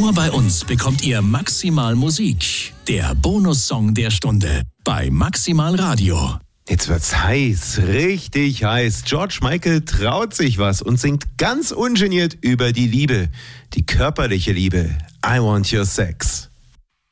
Nur bei uns bekommt ihr Maximal Musik. Der Bonussong der Stunde bei Maximal Radio. Jetzt wird's heiß, richtig heiß. George Michael traut sich was und singt ganz ungeniert über die Liebe, die körperliche Liebe. I want your sex.